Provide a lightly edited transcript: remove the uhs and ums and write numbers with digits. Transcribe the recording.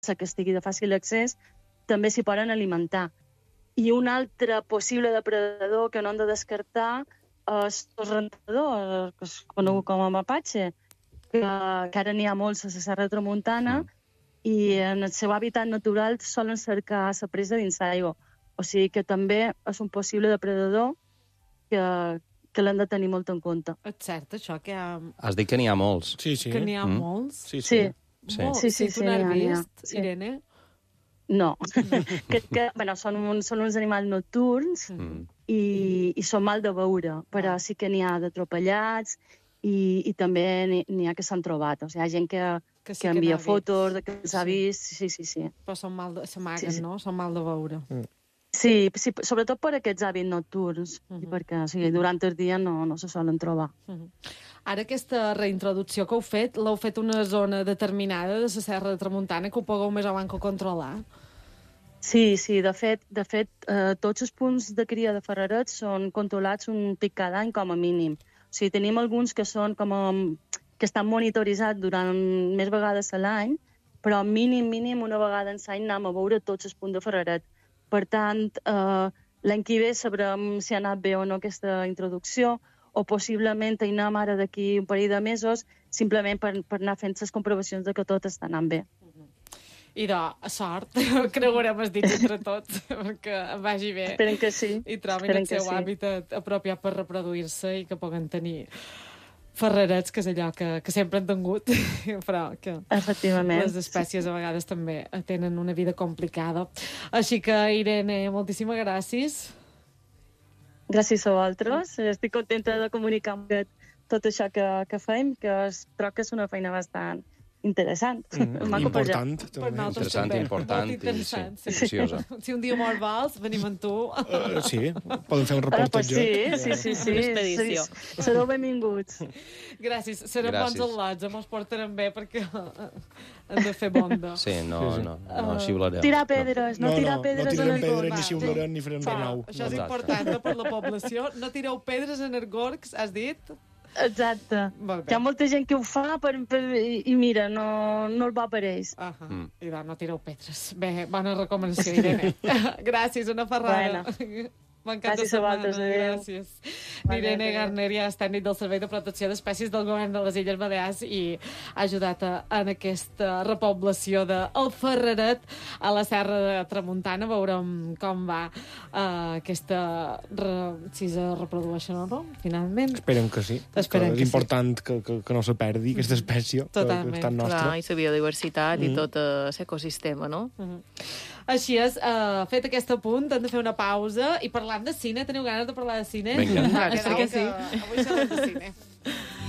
que estigui de fàcil accés, també s'hi poden alimentar. I un altre possible depredador que no hem de descartar és el rentador, que és conegut com a mapatge, que ara n'hi ha molts a la Serra de Tramuntana, i en el seu hàbitat natural solen cercar la presa dins l'aigua. O sigui que també és un possible depredador que l'hem de tenir molt en compte. És cert, això, que hi ha... Has dit que n'hi ha molts. Sí, sí. Que n'hi ha molts? Sí. Sí, tu n'has vist, Irene? No. Bueno, són uns animals nocturns i són mal de veure, però sí que n'hi ha d'atropellats i també n'hi ha que s'han trobat. O sigui, hi ha gent que envia fotos que els ha vist. Sí. Però s'amaguen, no? Són mal de veure. Sí, sobretot per aquests hàbits nocturns, perquè durant el dia no se solen trobar. Ara, aquesta reintroducció que l'heu fet una zona determinada de la Serra de Tramuntana que ho pugueu més o menys controlar? Sí, de fet, tots els punts de cria de ferrerets són controlats un pic cada any com a mínim. O sigui, tenim alguns que són que estan monitoritzats durant més vegades a l'any, però mínim una vegada en l'any anem a veure tots els punts de ferreret. Per tant, l'any que ve sabrem si ha anat bé o no aquesta introducció, o possiblement hi anem ara d'aquí un parell de mesos, simplement per anar fent les comprovacions de que tot està anant bé. I sort, creurem els dits entre tots, perquè vagi bé. Esperem que sí. I trobin el seu hàbitat apropiat per reproduir-se i que puguen tenir ferrerets, que és allò que sempre han tingut, però que les espècies a vegades també tenen una vida complicada. Així que, Irene, moltíssimes gràcies. Gràcies a vosaltres. Estic contenta de comunicar tot això que fem, que trobo que és una feina bastant interessant. Important. Interessant i important i preciosa. Si un dia mor vols, venim amb tu. Sí, podem fer un reportatge. Sí. Una expedició. Sereu benvinguts. Gràcies. Serem bons al·lots, mos portarem bé perquè hem de fer bonda. Sí, no xiularem. Tirar pedres, no tirar pedres en el gorg. No tirarem pedres, ni xiularem, ni farem renau. Això és important per la població. No tireu pedres en el gorg, has dit? Exacte. Hi ha molta gent que ho fa i mira, no el va per ells. I no tireu pedres. Bé, bona recomanació, Irene. Gràcies, una ferrada. Gràcies a vosaltres, adéu. Gràcies. Irene Garneria és tècnic del Servei de Protecció d'Espècies del Govern de les Illes Balears i ha ajudat en aquesta repoblació del ferreret a la Serra de Tramuntana. Veurem com va si se reprodueixen o no, finalment. Esperem que sí. És important que no se perdi aquesta espècie que és tan nostra. Clar, i la biodiversitat i tot l'ecosistema, no? Així és, fet aquest apunt, hem de fer una pausa i parlant de cine, teniu ganes de parlar de cine? Vinga. Clar que sí. Avui serà de cine.